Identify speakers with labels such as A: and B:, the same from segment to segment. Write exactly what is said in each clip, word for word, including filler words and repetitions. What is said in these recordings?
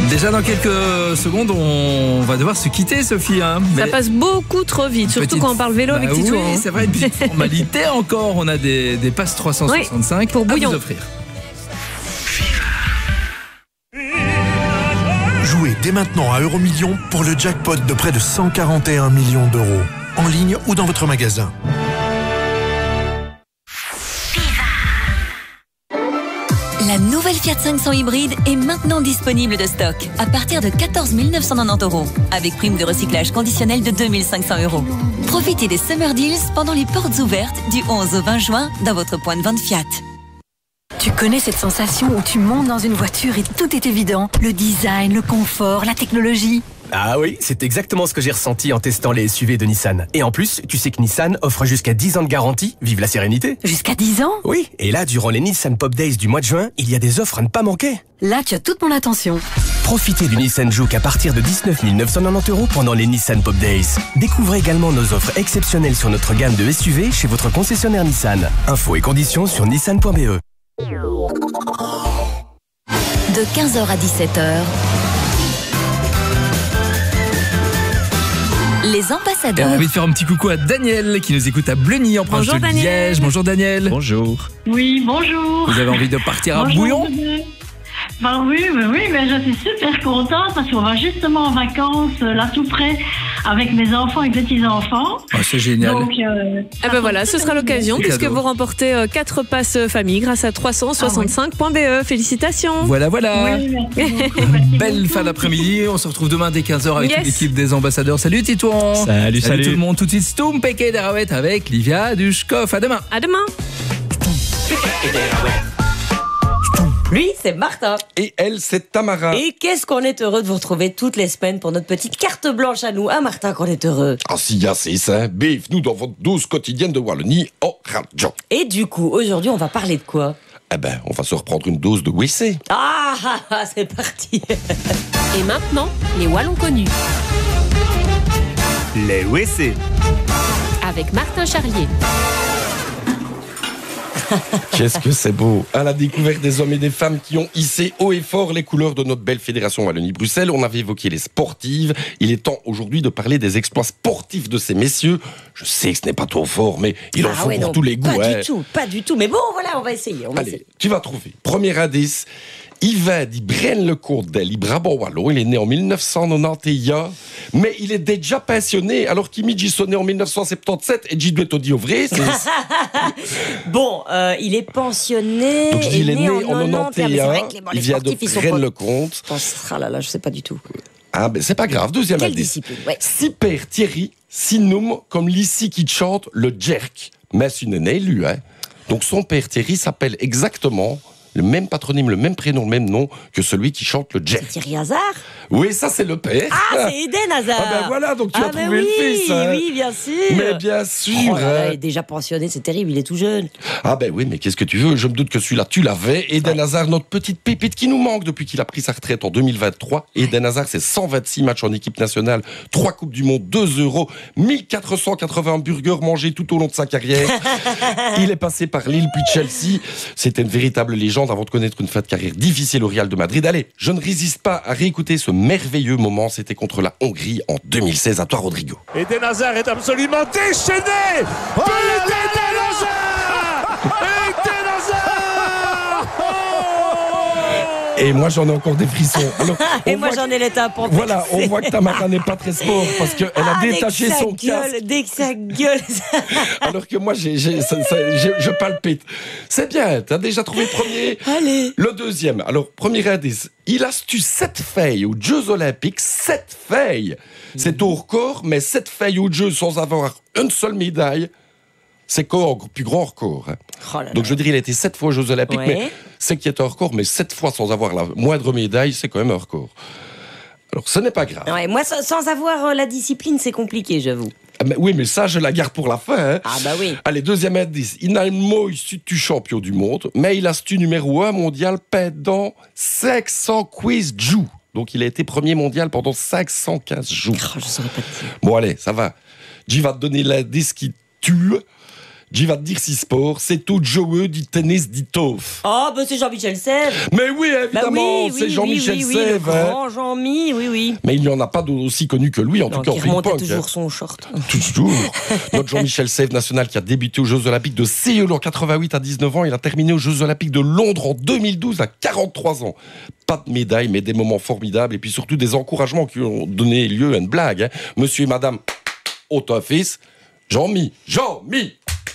A: Déjà dans quelques secondes, on va devoir se quitter, Sophie. Hein.
B: Mais ça passe beaucoup trop vite, surtout
A: petite...
B: quand on parle vélo
A: bah
B: avec
A: oui,
B: Tito. Hein.
A: C'est vrai, une petite formalité encore. On a des, des passes trois cent soixante-cinq oui,
B: pour Bouillon.
A: à vous offrir.
C: Jouez dès maintenant à Euromillions pour le jackpot de près de cent quarante et un millions d'euros. En ligne ou dans votre magasin.
D: La nouvelle Fiat cinq cents hybride est maintenant disponible de stock à partir de quatorze mille neuf cent quatre-vingt-dix euros avec prime de recyclage conditionnelle de deux mille cinq cents euros. Profitez des Summer Deals pendant les portes ouvertes du onze au vingt juin dans votre point de vente Fiat.
E: Tu connais cette sensation où tu montes dans une voiture et tout est évident? Le design, le confort, la technologie.
F: Ah oui, c'est exactement ce que j'ai ressenti en testant les S U V de Nissan. Et en plus, tu sais que Nissan offre jusqu'à dix ans de garantie. Vive la sérénité.
E: Jusqu'à dix ans?
F: Oui, et là, durant les Nissan Pop Days du mois de juin, il y a des offres à ne pas manquer.
E: Là, tu as toute mon attention.
F: Profitez du Nissan Juke à partir de dix-neuf mille neuf cent quatre-vingt-dix euros pendant les Nissan Pop Days. Découvrez également nos offres exceptionnelles sur notre gamme de S U V chez votre concessionnaire Nissan. Infos et conditions sur nissan point b e.
D: De quinze heures à dix-sept heures, les ambassadeurs.
A: Et on a envie de faire un petit coucou à Daniel qui nous écoute à Bleuny en proche de Liège. Bonjour Daniel.
G: Bonjour.
H: Oui, bonjour.
A: Vous avez envie de partir à
H: bonjour,
A: Bouillon?
H: Ben oui, ben oui, mais je suis super contente parce qu'on va justement en vacances là tout près avec mes enfants et petits-enfants.
A: Oh, c'est génial.
H: Donc, euh,
B: ah ben voilà, ce sera l'occasion puisque
A: cadeau.
B: Vous remportez quatre passes famille grâce à trois cent soixante-cinq point b e. Félicitations.
A: Voilà, voilà.
H: Oui, merci beaucoup, merci
A: Belle
H: beaucoup.
A: fin d'après-midi. On se retrouve demain dès quinze heures avec
B: Yes.
A: toute l'équipe des ambassadeurs. Salut Titouan.
G: Salut, salut.
A: tout le monde. Tout de suite, Stoum, Peke Derawet avec Livia Dushkov. À demain.
B: À demain.
I: Lui, c'est Martin.
J: Et elle, c'est Tamara.
I: Et qu'est-ce qu'on est heureux de vous retrouver toutes les semaines pour notre petite carte blanche à nous. Hein, Martin, qu'on est heureux.
J: Ah si, assez ça. Bienvenue dans votre dose quotidienne de Wallonie en radio.
I: Et du coup, aujourd'hui, on va parler de quoi?
J: Eh ben, on va se reprendre une dose de W C.
I: Ah, ah, ah, c'est parti.
K: Et maintenant, les Wallons connus.
G: Les W C.
K: Avec Martin Charlier.
J: Qu'est-ce que c'est beau. À la découverte des hommes et des femmes qui ont hissé haut et fort les couleurs de notre belle fédération Wallonie-Bruxelles. On avait évoqué les sportives. Il est temps aujourd'hui de parler des exploits sportifs de ces messieurs. Je sais que ce n'est pas trop fort, mais il en
I: ah
J: faut
I: ouais,
J: pour
I: non,
J: tous les goûts.
I: Pas
J: hein.
I: du tout, pas du tout. Mais bon, voilà, on va essayer. On va
J: Allez,
I: essayer.
J: tu vas trouver. Premier indice. Yvan dit Braine-le-Comte-d'El, Brabant Wallon. Il est né en mille neuf cent quatre-vingt-onze, mais il est déjà pensionné. Alors qu'il m'y sonné en mille neuf cent soixante-dix-sept et j'y dois te dire vrai. C'est...
I: Bon, euh, il est pensionné.
J: Donc je dis, il est né en quatre-vingt-onze. Il vient de Braine-le-Comte.
I: Ah là là, je sais pas du tout.
J: Ah ben c'est pas grave. Deuxième
I: Quelle
J: indice.
I: discipline, ouais.
J: Si père Thierry, si nomme comme l'ici qui chante le jerk. Mais c'est une élu, hein. Donc son père Thierry s'appelle exactement le même patronyme, le même prénom, le même nom que celui qui chante le jerk.
I: C'est Thierry Hazard?
J: Oui, ça c'est le père.
I: Ah, c'est Eden Hazard.
J: Ah ben voilà, donc tu
I: ah
J: as
I: ben
J: trouvé
I: oui,
J: le fils. Hein.
I: Oui, bien sûr.
J: Mais bien sûr.
I: Oh là là,
J: hein.
I: il est déjà pensionné, c'est terrible, il est tout jeune.
J: Ah ben oui, mais qu'est-ce que tu veux? Je me doute que celui-là, tu l'avais. Eden ouais. Hazard, notre petite pépite qui nous manque depuis qu'il a pris sa retraite en deux mille vingt-trois. Eden Hazard, c'est cent vingt-six matchs en équipe nationale, trois Coupes du Monde, deux euros, mille quatre cent quatre-vingts burgers mangés tout au long de sa carrière. Il est passé par Lille puis Chelsea. C'était une véritable légende avant de connaître une fin de carrière difficile au Real de Madrid. Allez, je ne résiste pas à réécouter ce merveilleux moment. C'était contre la Hongrie en deux mille seize. À toi, Rodrigo.
L: Eden Hazard est absolument déchaîné. Oh Eden Hazard Eden Hazard oh
J: Et moi, j'en ai encore des frissons. Alors,
I: Et moi, j'en ai les tympans.
J: Voilà, on voit que Tamara n'est pas très sport parce qu'elle
I: ah,
J: a détaché son
I: gueule,
J: casque.
I: Dès que ça gueule.
J: Alors que moi, j'ai, j'ai, ça, ça, j'ai, je palpite. C'est bien, t'as déjà trouvé le premier.
I: Allez.
J: Le deuxième. Alors, premier indice. Il a su sept feuilles aux Jeux Olympiques. Sept feuilles. C'est au record, mais sept feuilles aux Jeux sans avoir une seule médaille. C'est quoi le plus grand record. Hein.
I: Oh là là.
J: Donc je dirais il a été sept fois aux Jeux Olympiques,
I: ouais.
J: mais c'est qui est un record, mais sept fois sans avoir la moindre médaille, c'est quand même un record. Alors ce n'est pas grave.
I: Ouais, moi, sans avoir euh, la discipline, c'est compliqué, j'avoue.
J: Ah, mais oui, mais ça, je la garde pour la fin. Hein.
I: Ah bah oui.
J: Allez, deuxième indice. Il n'a le mot issu du champion du monde, mais il a stu numéro un mondial pendant cinq cents quiz jours. Donc il a été premier mondial pendant cinq cent quinze jours.
I: Oh, je saurais pas te dire.
J: Bon allez, ça va. J'y va te donner l'indice qui tue. j'y vais te dire si sport, c'est au joueur du tennis d'Itof.
I: Oh, bah c'est Jean-Michel Sèvres.
J: Mais oui, évidemment,
I: bah oui,
J: c'est
I: oui,
J: Jean-Michel
I: oui, oui,
J: Sèvres.
I: Oui, le
J: hein.
I: grand Jean-Mi, oui, oui.
J: Mais il n'y en a pas d'aussi connu que lui, en
I: non,
J: tout cas,
I: qui
J: en
I: remontait
J: époque.
I: toujours son short.
J: Toujours. Notre Jean-Michel Sèvres national qui a débuté aux Jeux Olympiques de Séoul en quatre-vingt-huit à dix-neuf ans. Il a terminé aux Jeux Olympiques de Londres en deux mille douze à quarante-trois ans. Pas de médaille, mais des moments formidables et puis surtout des encouragements qui ont donné lieu à une blague. Hein. Monsieur et madame, au ton fils, Jean-Mi, Jean-Mi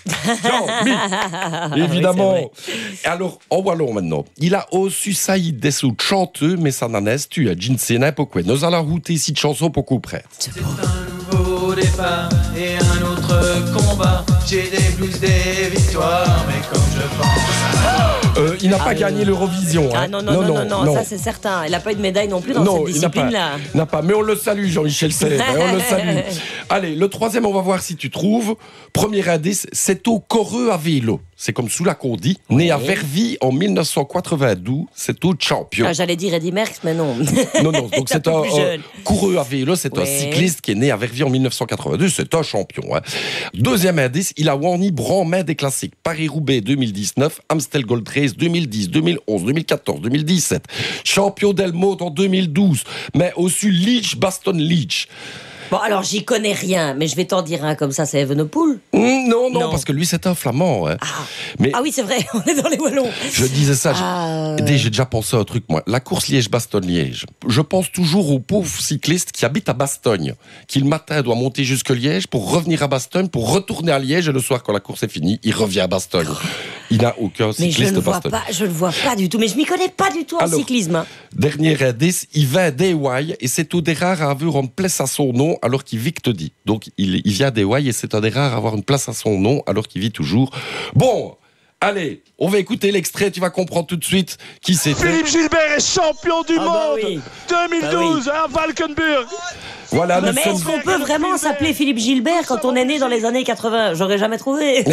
J: Jean-Mi évidemment.
I: Oui,
J: alors, en wallon maintenant, il a aussi sailli des sous chanteux, mais ça n'en est tu à Ginsena pourquoi nous allons router cette chanson pour coup prête.
G: C'est un nouveau départ et un autre combat. J'ai des blues, des victoires, mais comme je pense.
J: Euh, il n'a
I: ah,
J: pas gagné l'Eurovision.
I: Ah
J: hein.
I: non, non, non, non, non, non, ça c'est certain. Il n'a pas eu de médaille non plus dans
J: non,
I: cette discipline-là.
J: Il n'a pas, mais on le salue, Jean-Michel Sèvres. on le salue. Allez, le troisième, on va voir si tu trouves. Premier indice, c'est au Coreux à vélo. C'est comme cela qu'on dit. Oui. Né à Verviers en mille neuf cent quatre-vingt-douze, c'est au champion.
I: Ah, j'allais dire Eddy Merckx, mais non.
J: non, non, donc c'est un, un coureux à vélo, c'est oui. un cycliste qui est né à Verviers en mille neuf cent quatre-vingt-deux, c'est un champion. Hein. Deuxième indice, il a wani Brand-Main des classiques. Paris-Roubaix deux mille dix-neuf, Amstel Gold Race deux mille dix, deux mille onze, deux mille quatorze, deux mille dix-sept. Champion d'Helmut en deux mille douze, mais aussi Leach, Baston Leach.
I: Bon, alors j'y connais rien, mais je vais t'en dire un comme ça, c'est Evenepoel.
J: Mmh, non, non, non, parce que lui c'est un flamand. Hein.
I: Ah. Mais ah oui, c'est vrai, on est dans les Wallons.
J: Je disais ça,
I: ah.
J: j'ai, j'ai déjà pensé à un truc, moi. La course Liège-Bastogne-Liège. Je pense toujours aux pauvres cyclistes qui habitent à Bastogne, qui le matin doit monter jusque Liège pour revenir à Bastogne, pour retourner à Liège, et le soir, quand la course est finie, il revient à Bastogne. Il n'a aucun cycliste
I: mais je
J: de Bastogne.
I: Pas, je ne le vois pas du tout, mais je m'y connais pas du tout en
J: alors,
I: cyclisme. Hein.
J: Dernier indice, il va d'Hawaï, et c'est au des rares à avoir une place à son nom, alors qu'il vit que te dit. Donc, il, il vient d'Hawaï, et c'est un des rares à avoir une place à son nom, alors qu'il vit toujours. Bon, allez, on va écouter l'extrait, tu vas comprendre tout de suite qui c'était.
L: Philippe Gilbert est champion du
I: ah
L: monde
I: bah oui.
L: deux mille douze
I: bah oui.
L: à Valkenburg.
J: Voilà,
I: non, mais sommes... est-ce qu'on peut vraiment s'appeler Philippe Gilbert quand on est né dans les années quatre-vingts? J'aurais jamais trouvé.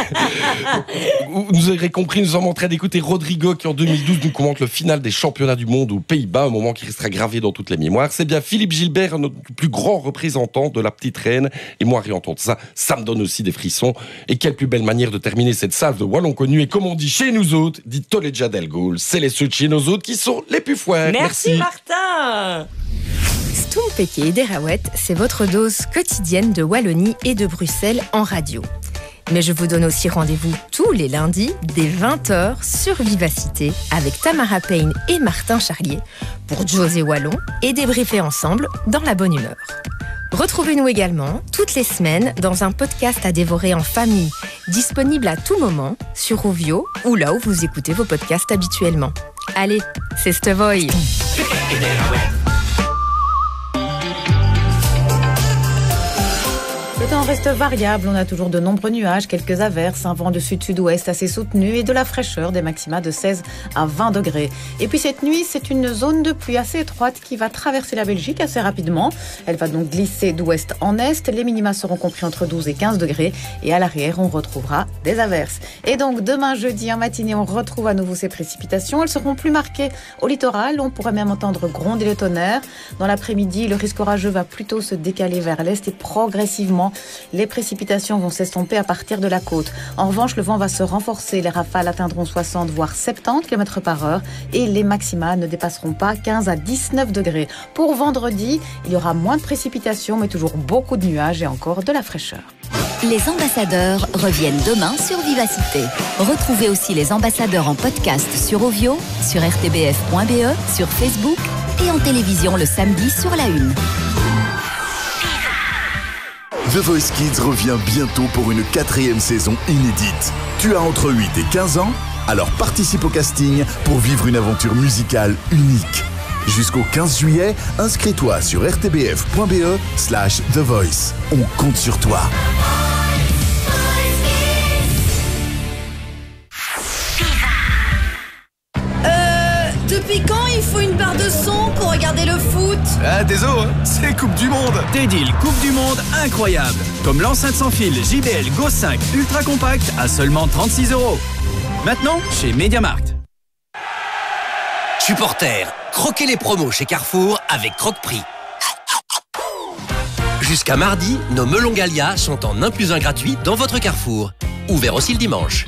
J: Vous aurez compris, nous sommes en train d'écouter Rodrigo qui en deux mille douze nous commente le final des championnats du monde aux Pays-Bas, un moment qui restera gravé dans toutes les mémoires. C'est bien Philippe Gilbert, notre plus grand représentant de la petite reine. Et moi, rien entendre ça, ça me donne aussi des frissons. Et quelle plus belle manière de terminer cette salve de Wallon connu. Et comme on dit chez nous autres, dit Toleja del Gaulle, c'est les ceux de chez nous autres qui sont les plus fouets.
I: Merci, Merci Martin.
M: Stompeke et Derawet, c'est votre dose quotidienne de Wallonie et de Bruxelles en radio. Mais je vous donne aussi rendez-vous tous les lundis dès vingt heures sur Vivacité avec Tamara Payne et Martin Charlier pour José Wallon et débriefer ensemble dans la bonne humeur. Retrouvez-nous également toutes les semaines dans un podcast à dévorer en famille, disponible à tout moment sur Rovio ou là où vous écoutez vos podcasts habituellement. Allez, c'est Stevoy.
N: Le temps reste variable, on a toujours de nombreux nuages, quelques averses, un vent de sud-sud-ouest assez soutenu et de la fraîcheur, des maxima de seize à vingt degrés. Et puis cette nuit, c'est une zone de pluie assez étroite qui va traverser la Belgique assez rapidement. Elle va donc glisser d'ouest en est, les minima seront compris entre douze et quinze degrés et à l'arrière, on retrouvera des averses. Et donc demain jeudi en matinée, on retrouve à nouveau ces précipitations. Elles seront plus marquées au littoral, on pourrait même entendre gronder le tonnerre. Dans l'après-midi, le risque orageux va plutôt se décaler vers l'est et progressivement, les précipitations vont s'estomper à partir de la côte. En revanche, le vent va se renforcer. Les rafales atteindront soixante voire soixante-dix kilomètres par heure et les maxima ne dépasseront pas quinze à dix-neuf degrés. Pour vendredi, il y aura moins de précipitations mais toujours beaucoup de nuages et encore de la fraîcheur.
D: Les ambassadeurs reviennent demain sur Vivacité. Retrouvez aussi les ambassadeurs en podcast sur Ovio, sur r t b f point b e, sur Facebook et en télévision le samedi sur la une.
O: The Voice Kids revient bientôt pour une quatrième saison inédite. Tu as entre huit et quinze ans? Alors participe au casting pour vivre une aventure musicale unique. Jusqu'au quinze juillet, inscris-toi sur r t b f point b e slash The Voice. On compte sur toi.
P: Depuis quand il faut une barre de son pour regarder le foot?
Q: Ah, désolé, hein, c'est Coupe du Monde.
R: Des deals Coupe du Monde incroyables. Comme l'enceinte sans fil J B L Go cinq Ultra Compact à seulement trente-six euros. Maintenant, chez MediaMarkt.
S: Supporters, croquez les promos chez Carrefour avec Croque-Prix. Jusqu'à mardi, nos melons Gallia sont en un plus un gratuit dans votre Carrefour. ouvert aussi le dimanche.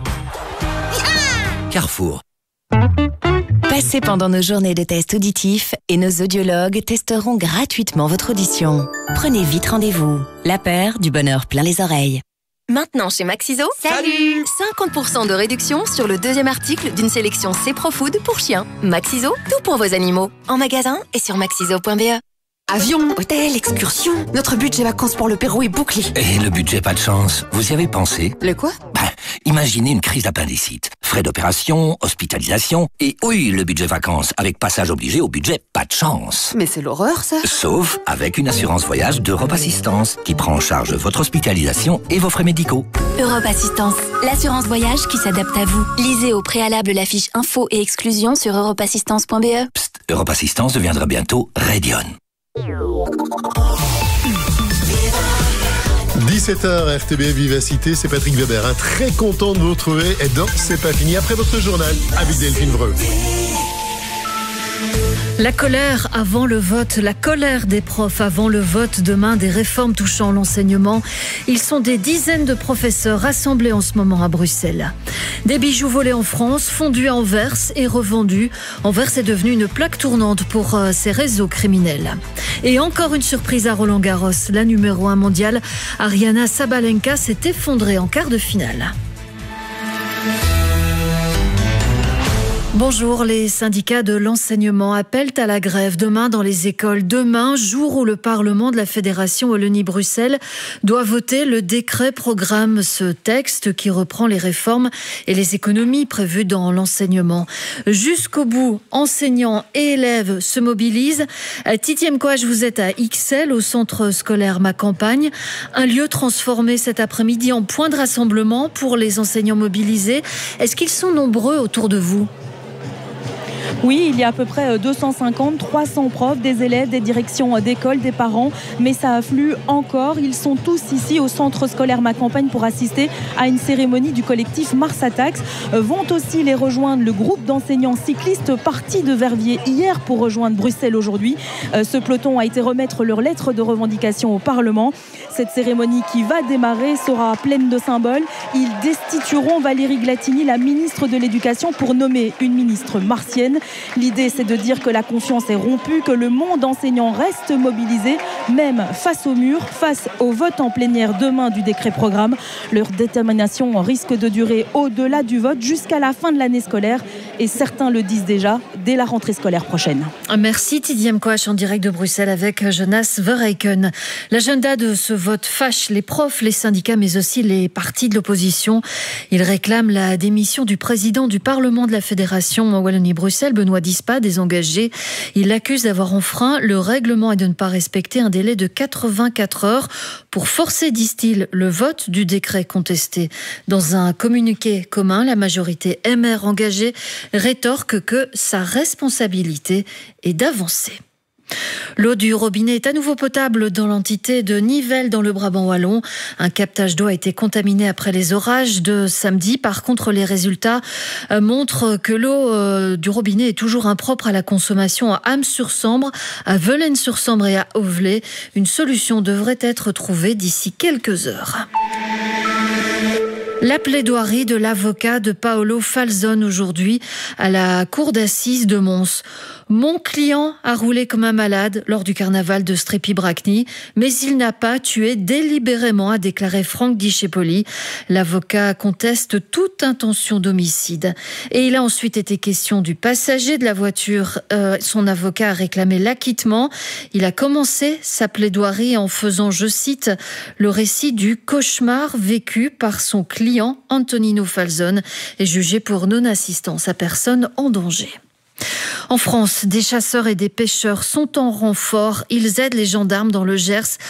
S: Carrefour.
T: Passez pendant nos journées de tests auditifs et nos audiologues testeront gratuitement votre audition. Prenez vite rendez-vous. La paire du bonheur plein les oreilles. Maintenant chez Maxiso,
U: Salut
T: cinquante pour cent de réduction sur le deuxième article d'une sélection C-Pro-Food pour chiens. Maxiso, tout pour vos animaux. En magasin et sur maxiso point b e.
U: Avion, hôtel, excursion. Notre budget vacances pour le Pérou est bouclé.
V: Et le budget pas de chance. Vous y avez pensé?
U: Le quoi?
V: Ben, imaginez une crise d'appendicite. Frais d'opération, hospitalisation et oui, le budget vacances avec passage obligé au budget pas de chance.
U: Mais c'est l'horreur ça.
V: Sauf avec une assurance voyage d'Europe Assistance qui prend en charge votre hospitalisation et vos frais médicaux.
D: Europe Assistance, l'assurance voyage qui s'adapte à vous. Lisez au préalable la fiche info et exclusion sur europe assistance point b e.
V: Psst, Europe Assistance deviendra bientôt Radion.
W: dix-sept heures, R T B F Vivacité, c'est Patrick Weber. Hein, très content de vous retrouver et dans C'est pas fini après votre journal avec Delphine Vreux.
X: La colère avant le vote, la colère des profs avant le vote demain des réformes touchant l'enseignement. Ils sont des dizaines de professeurs rassemblés en ce moment à Bruxelles. Des bijoux volés en France, fondus à Anvers et revendus. Anvers est devenu une plaque tournante pour euh, ces réseaux criminels. Et encore une surprise à Roland-Garros. La numéro un mondiale, Aryna Sabalenka, s'est effondrée en quart de finale. Bonjour, les syndicats de l'enseignement appellent à la grève demain dans les écoles. Demain, jour où le Parlement de la Fédération Wallonie-Bruxelles doit voter le décret programme, ce texte qui reprend les réformes et les économies prévues dans l'enseignement. Jusqu'au bout, enseignants et élèves se mobilisent. Titi Mkouach, vous êtes à Ixelles, au centre scolaire Ma Campagne. Un lieu transformé cet après-midi en point de rassemblement pour les enseignants mobilisés. Est-ce qu'ils sont nombreux autour de vous ?
Y: Oui, il y a à peu près deux cent cinquante, trois cents profs, des élèves, des directions d'école, des parents, mais ça afflue encore. Ils sont tous ici au centre scolaire Ma Campagne pour assister à une cérémonie du collectif Mars Attacks. Vont aussi les rejoindre le groupe d'enseignants cyclistes partis de Verviers hier pour rejoindre Bruxelles aujourd'hui. Ce peloton a été remettre leur lettre de revendication au Parlement. Cette cérémonie qui va démarrer sera pleine de symboles. Ils destitueront Valérie Glatini, la ministre de l'Éducation, pour nommer une ministre martienne. L'idée, c'est de dire que la confiance est rompue, que le monde enseignant reste mobilisé, même face au mur, face au vote en plénière demain du décret programme. Leur détermination risque de durer au-delà du vote jusqu'à la fin de l'année scolaire. Et certains le disent déjà, dès la rentrée scolaire prochaine.
X: Merci Titi Mkouach en direct de Bruxelles avec Jonas Verheiken. L'agenda de ce vote fâche les profs, les syndicats, mais aussi les partis de l'opposition. Ils réclament la démission du président du Parlement de la Fédération Wallonie-Bruxelles, Benoît Dispa, désengagé. Il l'accuse d'avoir enfreint le règlement et de ne pas respecter un délai de quatre-vingt-quatre heures pour forcer, disent-ils, le vote du décret contesté. Dans un communiqué commun, la majorité M R engagée rétorque que sa responsabilité est d'avancer. L'eau du robinet est à nouveau potable dans l'entité de Nivelles dans le Brabant wallon. Un captage d'eau a été contaminé après les orages de samedi. Par contre, les résultats montrent que l'eau du robinet est toujours impropre à la consommation à Ham-sur-Sambre, à Velaines-sur-Sambre et à Auvelay. Une solution devrait être trouvée d'ici quelques heures. La plaidoirie de l'avocat de Paolo Falzone aujourd'hui à la cour d'assises de Mons. Mon client a roulé comme un malade lors du carnaval de Strépy-Bracny, mais il n'a pas tué délibérément, a déclaré Franck Discepoli. L'avocat conteste toute intention d'homicide. Et il a ensuite été question du passager de la voiture. Euh, son avocat a réclamé l'acquittement. Il a commencé sa plaidoirie en faisant, je cite, le récit du cauchemar vécu par son client Antonino Falzone est jugé pour non-assistance à personne en danger. En France, des chasseurs et des pêcheurs sont en renfort. Ils aident les gendarmes dans le Gers